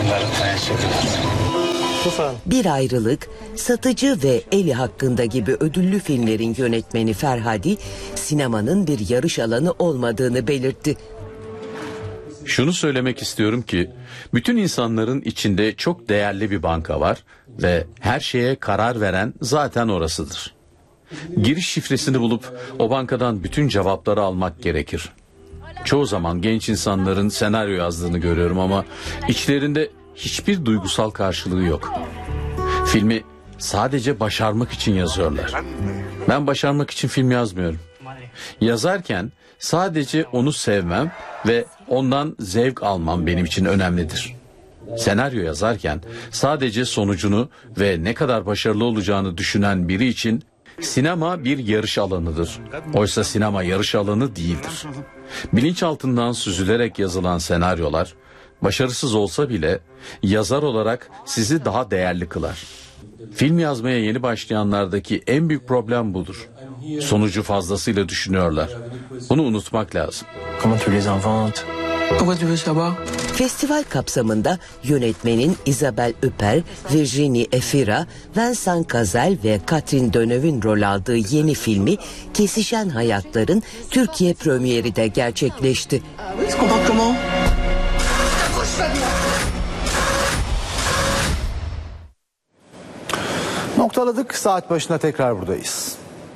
Bir ayrılık, Satıcı ve Eli hakkında gibi ödüllü filmlerin yönetmeni Ferhadi, sinemanın bir yarış alanı olmadığını belirtti. Şunu söylemek istiyorum ki bütün insanların içinde çok değerli bir banka var ve her şeye karar veren zaten orasıdır. Giriş şifresini bulup o bankadan bütün cevapları almak gerekir. Çoğu zaman genç insanların senaryo yazdığını görüyorum ama içlerinde hiçbir duygusal karşılığı yok. Filmi sadece başarmak için yazıyorlar. Ben başarmak için film yazmıyorum. Yazarken sadece onu sevmem ve ondan zevk almam benim için önemlidir. Senaryo yazarken sadece sonucunu ve ne kadar başarılı olacağını düşünen biri için sinema bir yarış alanıdır. Oysa sinema yarış alanı değildir. Bilinçaltından süzülerek yazılan senaryolar başarısız olsa bile yazar olarak sizi daha değerli kılar. Film yazmaya yeni başlayanlardaki en büyük problem budur. Sonucu fazlasıyla düşünüyorlar. Bunu unutmak lazım. Festival kapsamında yönetmenin Isabelle Huppert, Virginie Efira, Vincent Cassel ve Catherine Deneuve'ün rol aldığı yeni filmi Kesişen Hayatların Türkiye premieri de gerçekleşti. Noktaladık. Saat başına tekrar buradayız.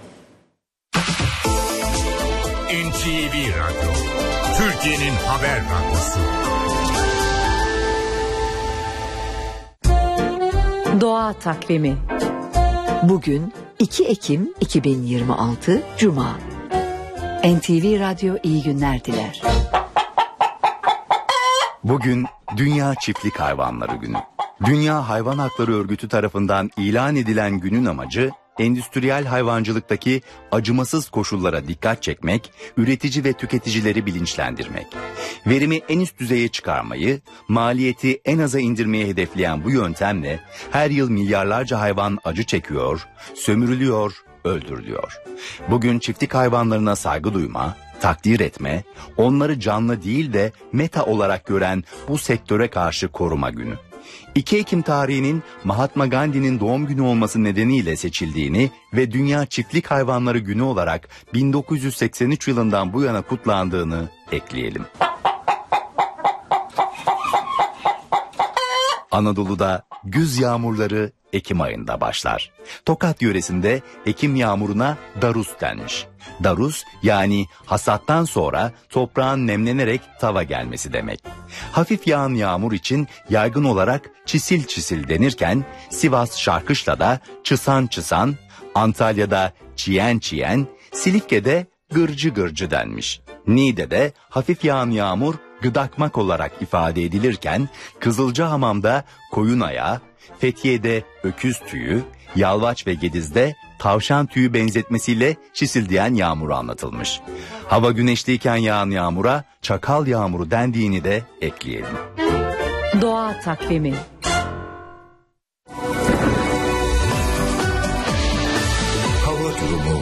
N T V Radyo, Türkiye'nin haber radyosu. Doğa takvimi. Bugün iki Ekim iki bin yirmi altı Cuma. N T V Radyo iyi günler diler. Bugün Dünya Çiftlik Hayvanları Günü. Dünya Hayvan Hakları Örgütü tarafından ilan edilen günün amacı, endüstriyel hayvancılıktaki acımasız koşullara dikkat çekmek, üretici ve tüketicileri bilinçlendirmek. Verimi en üst düzeye çıkarmayı, maliyeti en aza indirmeyi hedefleyen bu yöntemle her yıl milyarlarca hayvan acı çekiyor, sömürülüyor, öldürülüyor. Bugün çiftlik hayvanlarına saygı duyma, takdir etme, onları canlı değil de meta olarak gören bu sektöre karşı koruma günü. iki Ekim tarihinin Mahatma Gandhi'nin doğum günü olması nedeniyle seçildiğini ve Dünya Çiftlik Hayvanları Günü olarak bin dokuz yüz seksen üç yılından bu yana kutlandığını ekleyelim. Anadolu'da güz yağmurları Ekim ayında başlar. Tokat yöresinde Ekim yağmuruna darus denmiş. Darus yani hasattan sonra toprağın nemlenerek tava gelmesi demek. Hafif yağan yağmur için yaygın olarak çisil çisil denirken Sivas Şarkışla'da çısan çısan, Antalya'da çiyen çiyen, Silifke'de gırcı gırcı denmiş. Niğde'de hafif yağan yağmur gıdakmak olarak ifade edilirken Kızılcahamam'da koyun ayağı, Fethiye'de öküz tüyü, Yalvaç ve Gediz'de tavşan tüyü benzetmesiyle çisildiyen yağmuru anlatılmış. Hava güneşliyken yağan yağmura çakal yağmuru dendiğini de ekleyelim. Doğa takvimi. Hava durumu.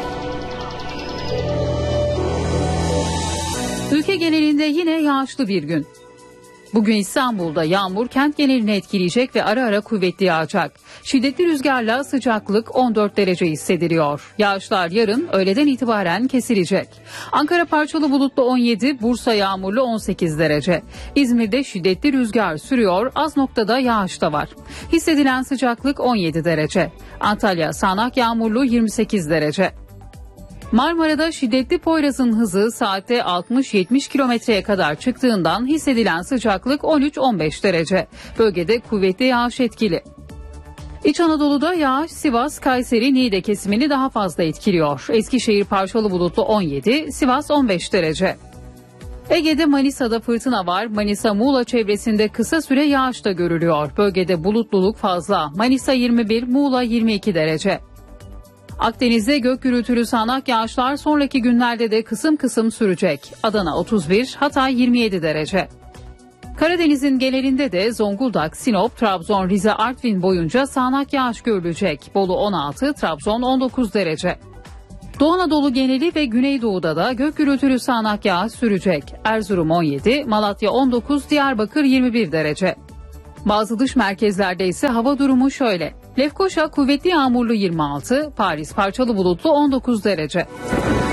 Ülke genelinde yine yağışlı bir gün. Bugün İstanbul'da yağmur kent genelini etkileyecek ve ara ara kuvvetli yağacak. Şiddetli rüzgarla sıcaklık on dört derece hissediliyor. Yağışlar yarın öğleden itibaren kesilecek. Ankara parçalı bulutlu on yedi, Bursa yağmurlu on sekiz derece. İzmir'de şiddetli rüzgar sürüyor, az noktada yağış da var. Hissedilen sıcaklık on yedi derece. Antalya sağanak yağmurlu yirmi sekiz derece. Marmara'da şiddetli Poyraz'ın hızı saatte altmış yetmiş kilometreye kadar çıktığından hissedilen sıcaklık on üç on beş derece. Bölgede kuvvetli yağış etkili. İç Anadolu'da yağış Sivas, Kayseri, Niğde kesimini daha fazla etkiliyor. Eskişehir parçalı bulutlu on yedi, Sivas on beş derece. Ege'de Manisa'da fırtına var. Manisa Muğla çevresinde kısa süre yağış da görülüyor. Bölgede bulutluluk fazla. Manisa yirmi bir, Muğla yirmi iki derece. Akdeniz'de gök gürültülü sağanak yağışlar sonraki günlerde de kısım kısım sürecek. Adana otuz bir, Hatay yirmi yedi derece. Karadeniz'in genelinde de Zonguldak, Sinop, Trabzon, Rize, Artvin boyunca sağanak yağış görülecek. Bolu on altı, Trabzon on dokuz derece. Doğu Anadolu geneli ve Güneydoğu'da da gök gürültülü sağanak yağış sürecek. Erzurum on yedi, Malatya on dokuz, Diyarbakır yirmi bir derece. Bazı dış merkezlerde ise hava durumu şöyle. Lefkoşa kuvvetli yağmurlu yirmi altı, Paris parçalı bulutlu on dokuz derece.